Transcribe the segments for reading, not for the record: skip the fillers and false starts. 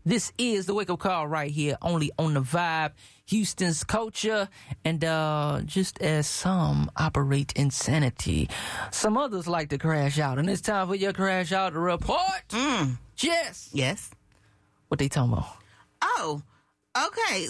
This is the wake-up call right here, only on the Vibe, Houston's culture. And just as some operate insanity, some others like to crash out. And it's time for your crash out report. Jess. Yes. What they talking about? Oh, okay.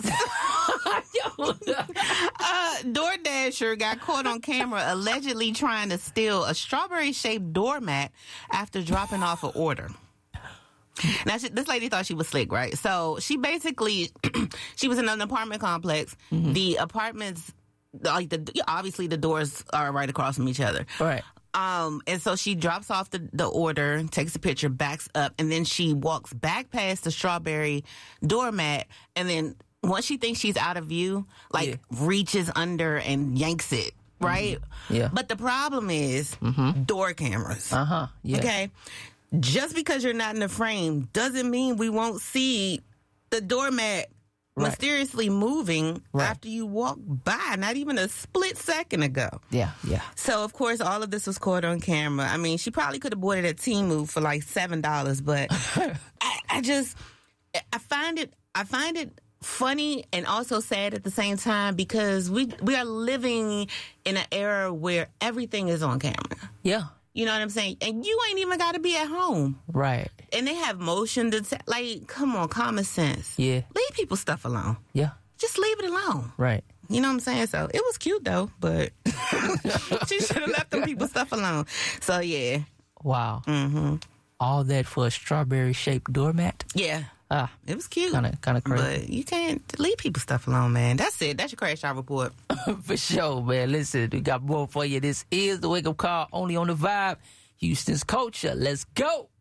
DoorDasher got caught on camera allegedly trying to steal a strawberry-shaped doormat after dropping off an order. Now, this lady thought she was slick, right? So she basically, she was in an apartment complex. Mm-hmm. The apartments, obviously the doors are right across from each other. Right. And so she drops off the order, takes a picture, backs up, and then she walks back past the strawberry doormat, and then once she thinks she's out of view, reaches under and yanks it, right? Mm-hmm. Yeah. But the problem is door cameras. Yeah. Okay? Just because you're not in the frame doesn't mean we won't see the doormat mysteriously moving after you walk by, not even a split second ago. Yeah. So, of course, all of this was caught on camera. I mean, she probably could have bought it at Temu for like $7, but I find it funny and also sad at the same time because we are living in an era where everything is on camera. Yeah. You know what I'm saying? And you ain't even got to be at home. Right. And they have motion come on, common sense. Yeah. Leave people's stuff alone. Yeah. Just leave it alone. Right. You know what I'm saying? So it was cute though, but she should have left them people's stuff alone. So yeah. Wow. Mm-hmm. All that for a strawberry-shaped doormat? Yeah. It was cute. Kind of crazy. But you can't leave people's stuff alone, man. That's it. That's your crash out report. For sure, man. Listen, we got more for you. This is the wake-up call, only on the Vibe, Houston's culture. Let's go.